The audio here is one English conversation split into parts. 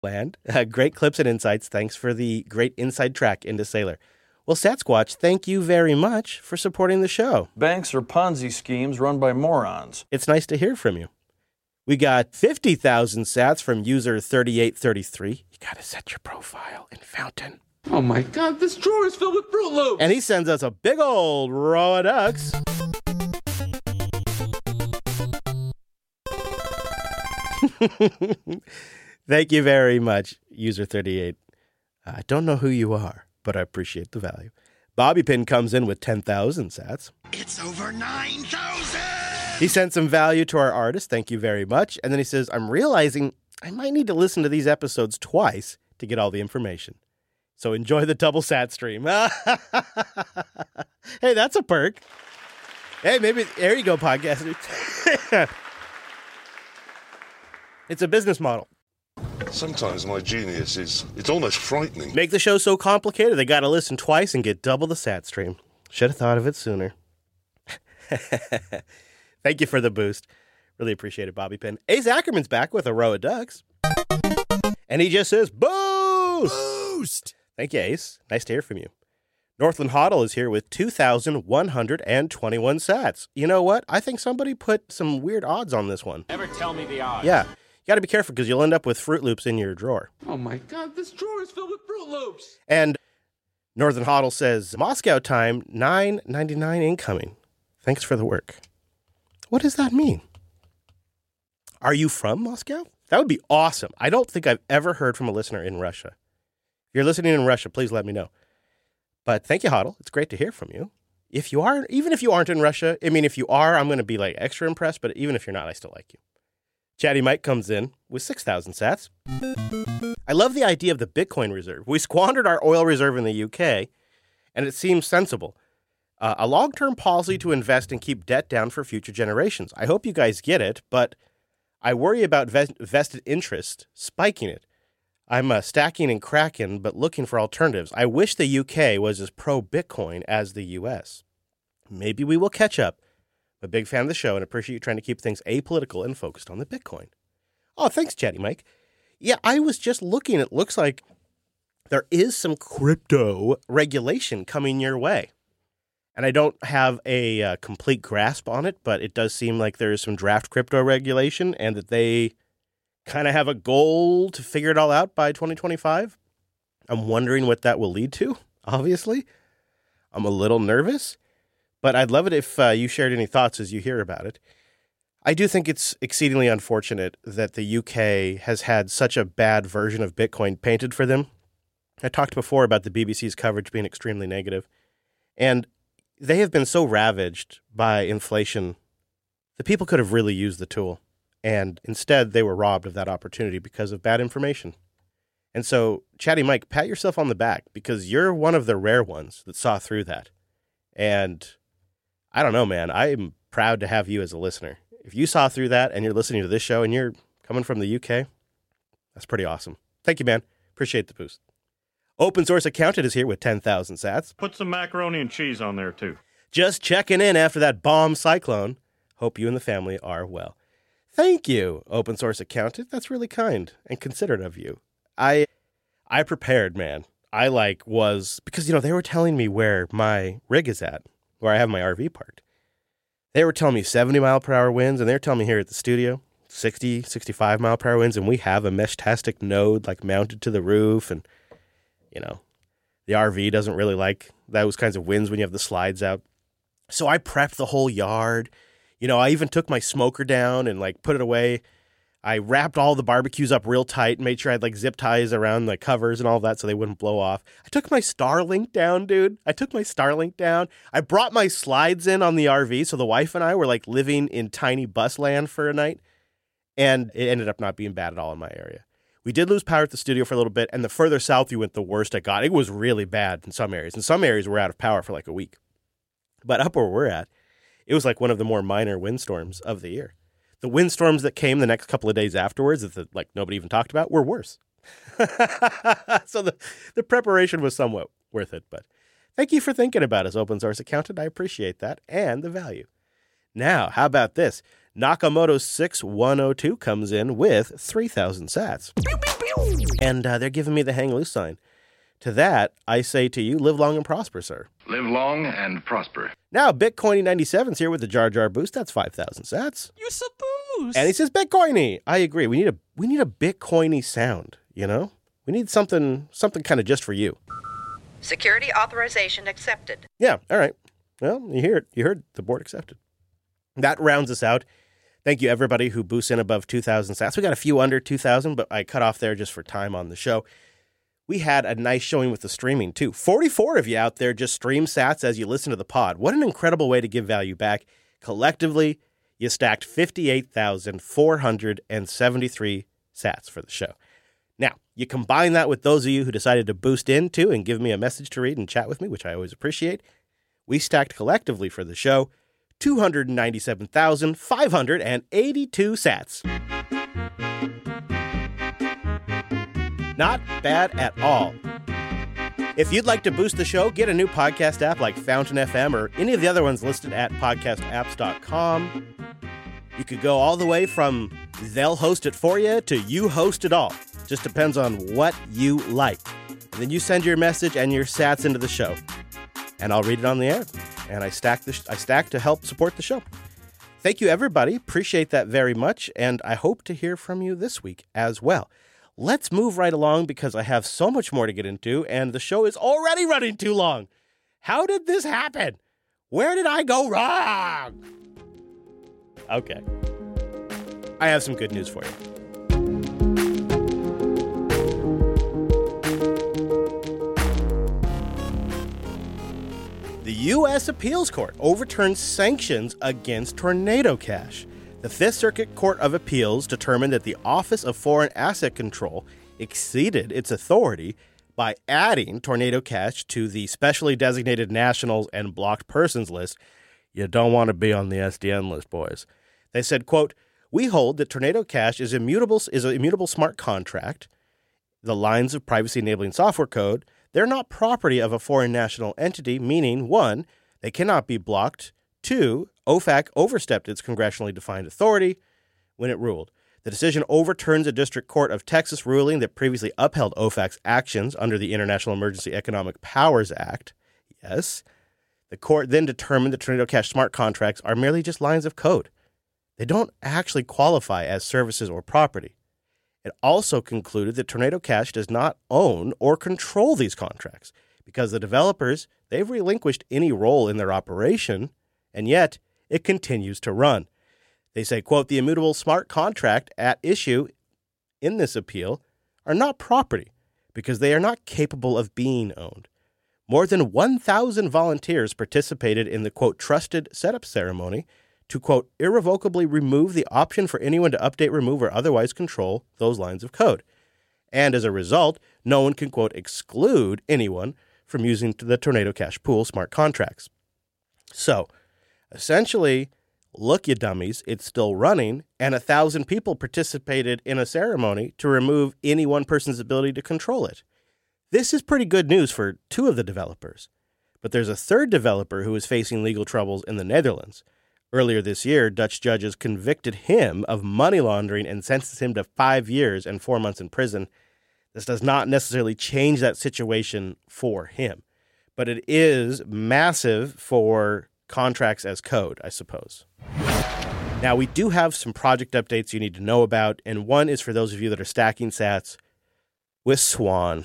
Land. Great clips and insights. Thanks for the great inside track into Sailor. Well, Sasquatch, thank you very much for supporting the show. Banks are Ponzi schemes run by morons. It's nice to hear from you. We got 50,000 sats from user 3833. You gotta set your profile in Fountain. Oh my God, this drawer is filled with Fruit Loops! And he sends us a big old row of ducks. Thank you very much, user 38. I don't know who you are, but I appreciate the value. Bobby Pin comes in with 10,000 sats. It's over 9,000! He sent some value to our artist. Thank you very much. And then he says, I'm realizing I might need to listen to these episodes twice to get all the information. So enjoy the double sat stream. Hey, that's a perk. Hey, maybe, there you go, podcaster. It's a business model. Sometimes my genius it's almost frightening. Make the show so complicated, they got to listen twice and get double the sat stream. Should have thought of it sooner. Thank you for the boost. Really appreciate it, Bobby Pin. Ace Ackerman's back with a row of ducks. And he just says, boost! Boost! Thank you, Ace. Nice to hear from you. Northland Hoddle is here with 2,121 sats. You know what? I think somebody put some weird odds on this one. Never tell me the odds. Yeah. You got to be careful because you'll end up with Fruit Loops in your drawer. Oh my God, this drawer is filled with Fruit Loops! And Northern Hoddle says, Moscow time, $9.99 incoming. Thanks for the work. What does that mean? Are you from Moscow? That would be awesome. I don't think I've ever heard from a listener in Russia. If you're listening in Russia, please let me know. But thank you, Hoddle. It's great to hear from you. If you are, even if you aren't in Russia, I mean, if you are, I'm going to be like extra impressed. But even if you're not, I still like you. Chatty Mike comes in with 6,000 sats. I love the idea of the Bitcoin reserve. We squandered our oil reserve in the UK, and it seems sensible. A long-term policy to invest and keep debt down for future generations. I hope you guys get it, but I worry about vested interest spiking it. I'm stacking and cracking, but looking for alternatives. I wish the UK was as pro-Bitcoin as the US. Maybe we will catch up. I'm a big fan of the show and appreciate you trying to keep things apolitical and focused on the Bitcoin. Oh, thanks, Chatty Mike. Yeah, I was just looking. It looks like there is some crypto regulation coming your way. And I don't have a complete grasp on it, but it does seem like there is some draft crypto regulation and that they kind of have a goal to figure it all out by 2025. I'm wondering what that will lead to, obviously. I'm a little nervous, but I'd love it if you shared any thoughts as you hear about it. I do think it's exceedingly unfortunate that the UK has had such a bad version of Bitcoin painted for them. I talked before about the BBC's coverage being extremely negative, and they have been so ravaged by inflation that people could have really used the tool. And instead, they were robbed of that opportunity because of bad information. And so, Chatty Mike, pat yourself on the back because you're one of the rare ones that saw through that. And I don't know, man, I'm proud to have you as a listener. If you saw through that and you're listening to this show and you're coming from the UK, that's pretty awesome. Thank you, man. Appreciate the boost. Open Source Accountant is here with 10,000 sats. Put some macaroni and cheese on there, too. Just checking in after that bomb cyclone. Hope you and the family are well. Thank you, Open Source Accountant. That's really kind and considerate of you. I prepared, man. I was, because, they were telling me where my rig is at, where I have my RV parked. They were telling me 70-mile-per-hour winds, and they're telling me here at the studio, 60, 65-mile-per-hour winds, and we have a Mesh-tastic node, mounted to the roof, and, the RV doesn't really like those kinds of winds when you have the slides out. So I prepped the whole yard. I even took my smoker down and put it away. I wrapped all the barbecues up real tight and made sure I had zip ties around the covers and all that so they wouldn't blow off. I took my Starlink down, dude. I brought my slides in on the RV. So the wife and I were living in tiny bus land for a night. And it ended up not being bad at all in my area. We did lose power at the studio for a little bit. And the further south you went, the worse it got. It was really bad in some areas. In some areas, we're out of power for a week. But up where we're at, it was one of the more minor windstorms of the year. The windstorms that came the next couple of days afterwards that nobody even talked about were worse. So the preparation was somewhat worth it. But thank you for thinking about us, Open Source Accountant. I appreciate that and the value. Now, how about this? Nakamoto 6102 comes in with 3,000 sats. And they're giving me the hang loose sign. To that, I say to you, live long and prosper, sir. Live long and prosper. Now, Bitcoiny97's here with the Jar Jar boost. That's 5,000 sats. You suppose? And he says Bitcoiny. I agree. We need a Bitcoiny sound, you know? We need something kind of just for you. Security authorization accepted. Yeah, all right. Well, you hear it. You heard the board accepted. That rounds us out. Thank you, everybody who boosts in above 2,000 sats. We got a few under 2,000, but I cut off there just for time on the show. We had a nice showing with the streaming, too. 44 of you out there just stream sats as you listen to the pod. What an incredible way to give value back. Collectively, you stacked 58,473 sats for the show. Now, you combine that with those of you who decided to boost in, too, and give me a message to read and chat with me, which I always appreciate. We stacked collectively for the show 297,582 sats. Not bad at all. If you'd like to boost the show, get a new podcast app like Fountain FM or any of the other ones listed at podcastapps.com. You could go all the way from they'll host it for you to you host it all. Just depends on what you like. And then you send your message and your sats into the show. And I'll read it on the air. And I stack to help support the show. Thank you, everybody. Appreciate that very much. And I hope to hear from you this week as well. Let's move right along because I have so much more to get into, and the show is already running too long. How did this happen? Where did I go wrong? Okay. I have some good news for you. The U.S. Appeals Court overturned sanctions against Tornado Cash. The Fifth Circuit Court of Appeals determined that the Office of Foreign Asset Control exceeded its authority by adding Tornado Cash to the specially designated nationals and blocked persons list. You don't want to be on the SDN list, boys. They said, quote, "We hold that Tornado Cash is an immutable smart contract. The lines of privacy-enabling software code, they're not property of a foreign national entity, meaning, 1, they cannot be blocked. 2, OFAC overstepped its congressionally defined authority when it ruled. The decision overturns a District Court of Texas ruling that previously upheld OFAC's actions under the International Emergency Economic Powers Act. Yes. The court then determined that Tornado Cash smart contracts are merely just lines of code. They don't actually qualify as services or property. It also concluded that Tornado Cash does not own or control these contracts because the developers, they've relinquished any role in their operation, and yet it continues to run. They say, quote, "The immutable smart contract at issue in this appeal are not property because they are not capable of being owned. More than 1,000 volunteers participated in the, quote, trusted setup ceremony to, quote, irrevocably remove the option for anyone to update, remove, or otherwise control those lines of code. And as a result, no one can, quote, exclude anyone from using the Tornado Cash pool smart contracts." So, essentially, look, you dummies, it's still running, and 1,000 people participated in a ceremony to remove any one person's ability to control it. This is pretty good news for 2 of the developers. But there's a third developer who is facing legal troubles in the Netherlands. Earlier this year, Dutch judges convicted him of money laundering and sentenced him to 5 years and 4 months in prison. This does not necessarily change that situation for him, but it is massive for contracts as code, I suppose. Now, we do have some project updates you need to know about, and one is for those of you that are stacking sats with Swan.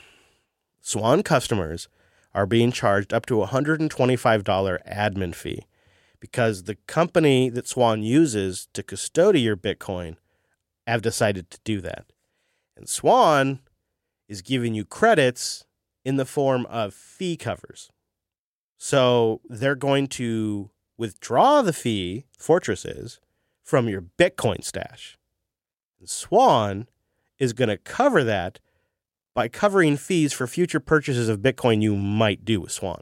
Swan customers are being charged up to $125 admin fee because the company that Swan uses to custody your Bitcoin have decided to do that. And Swan is giving you credits in the form of fee covers. So they're going to withdraw the fee, Fortress is, from your Bitcoin stash. And Swan is going to cover that by covering fees for future purchases of Bitcoin you might do with Swan.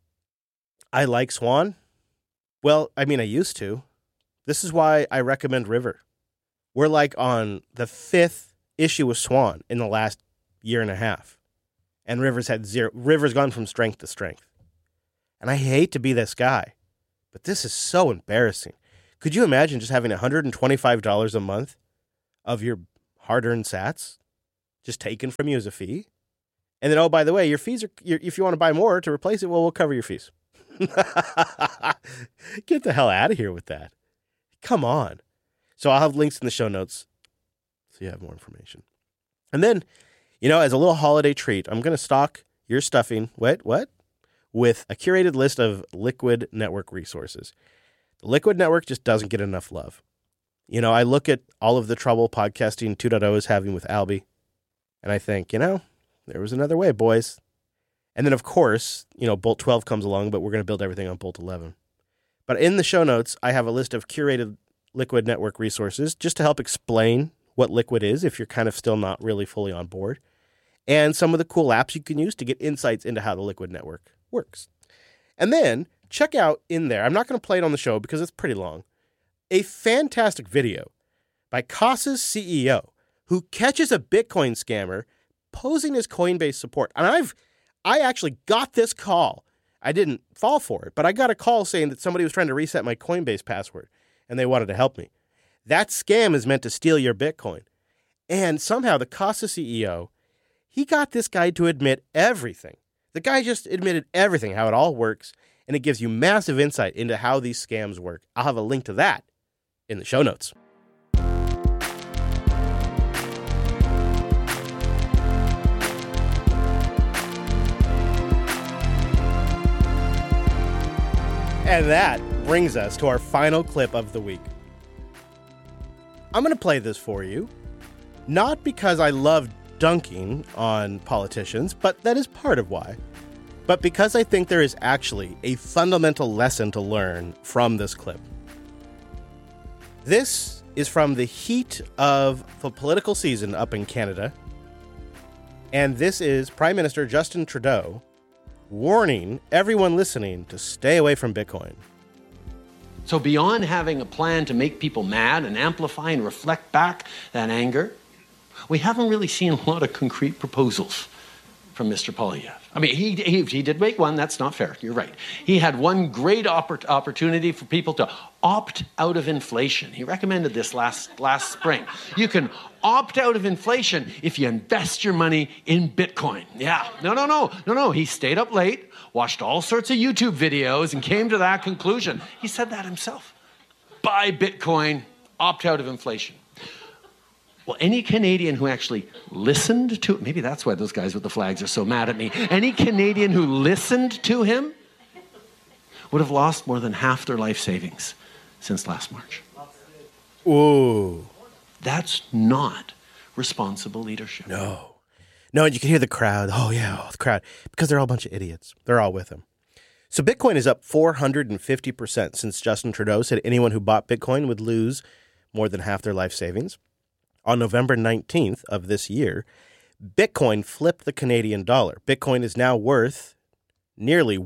I like Swan. Well, I mean, I used to. This is why I recommend River. We're like on the 5th issue with Swan in the last year and a half. And River's gone from strength to strength. And I hate to be this guy, but this is so embarrassing. Could you imagine just having $125 a month of your hard-earned sats just taken from you as a fee. And then, oh, by the way, your fees are, if you want to buy more to replace it, well, we'll cover your fees. Get the hell out of here with that. Come on. So I'll have links in the show notes so you have more information. And then, as a little holiday treat, I'm going to stock your stuffing, what? With a curated list of Liquid Network resources. The Liquid Network just doesn't get enough love. I look at all of the trouble podcasting 2.0 is having with Alby, and I think, there was another way, boys. And then, of course, Bolt 12 comes along, but we're going to build everything on Bolt 11. But in the show notes, I have a list of curated Liquid Network resources just to help explain what Liquid is if you're kind of still not really fully on board, and some of the cool apps you can use to get insights into how the Liquid Network works. And then check out in there, I'm not going to play it on the show because it's pretty long, a fantastic video by Casa's CEO who catches a Bitcoin scammer posing as Coinbase support. And I actually got this call. I didn't fall for it, but I got a call saying that somebody was trying to reset my Coinbase password and they wanted to help me. That scam is meant to steal your Bitcoin. And somehow the Casa CEO, he got this guy to admit everything. The guy just admitted everything, how it all works, and it gives you massive insight into how these scams work. I'll have a link to that in the show notes. And that brings us to our final clip of the week. I'm going to play this for you, not because I love dunking on politicians, but that is part of why, but because I think there is actually a fundamental lesson to learn from this clip. This is from the heat of the political season up in Canada, and this is Prime Minister Justin Trudeau warning everyone listening to stay away from Bitcoin. So beyond having a plan to make people mad and amplify and reflect back that anger, we haven't really seen a lot of concrete proposals from Mr. Poilievre. I mean, he did make one. That's not fair. You're right. He had one great opportunity for people to opt out of inflation. He recommended this last spring. You can opt out of inflation if you invest your money in Bitcoin. Yeah. No. He stayed up late, watched all sorts of YouTube videos, and came to that conclusion. He said that himself. Buy Bitcoin, opt out of inflation. Well, any Canadian who actually listened to, maybe that's why those guys with the flags are so mad at me. Any Canadian who listened to him would have lost more than half their life savings since last March. Ooh. That's not responsible leadership. No, and you can hear the crowd. Oh, yeah, the crowd. Because they're all a bunch of idiots. They're all with him. So Bitcoin is up 450% since Justin Trudeau said anyone who bought Bitcoin would lose more than half their life savings. On November 19th of this year, Bitcoin flipped the Canadian dollar. Bitcoin is now worth nearly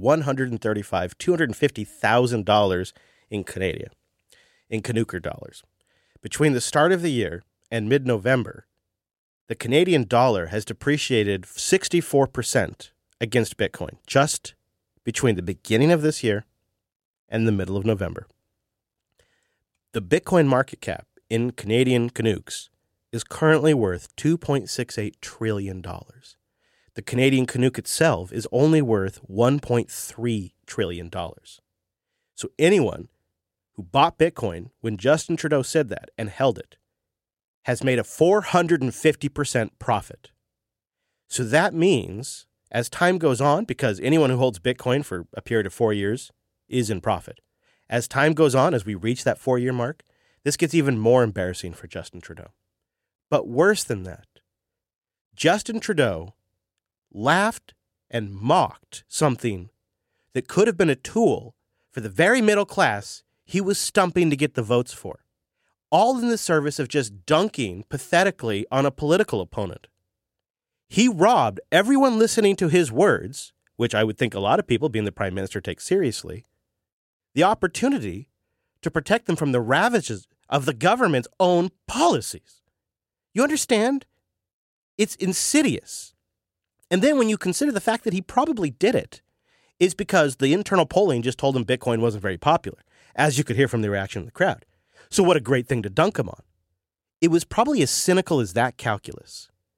$250,000 in Canucker dollars. Between the start of the year and mid-November, the Canadian dollar has depreciated 64% against Bitcoin, just between the beginning of this year and the middle of November. The Bitcoin market cap in Canadian Canucks is currently worth $2.68 trillion. The Canadian Canuck itself is only worth $1.3 trillion. So anyone who bought Bitcoin when Justin Trudeau said that and held it has made a 450% profit. So that means as time goes on, because anyone who holds Bitcoin for a period of 4 years is in profit. As time goes on, as we reach that 4-year mark, this gets even more embarrassing for Justin Trudeau. But worse than that, Justin Trudeau laughed and mocked something that could have been a tool for the very middle class he was stumping to get the votes for, all in the service of just dunking pathetically on a political opponent. He robbed everyone listening to his words, which I would think a lot of people, being the Prime Minister, take seriously, the opportunity to protect them from the ravages of the government's own policies. You understand? It's insidious. And then when you consider the fact that he probably did it is because the internal polling just told him Bitcoin wasn't very popular, as you could hear from the reaction of the crowd. So what a great thing to dunk him on. It was probably as cynical as that calculus.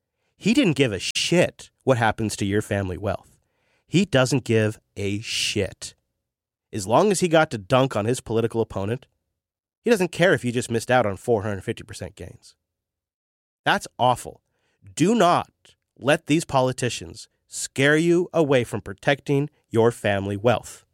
He didn't give a shit what happens to your family wealth. He doesn't give a shit. As long as he got to dunk on his political opponent, he doesn't care if you just missed out on 450% gains. That's awful. Do not let these politicians scare you away from protecting your family wealth.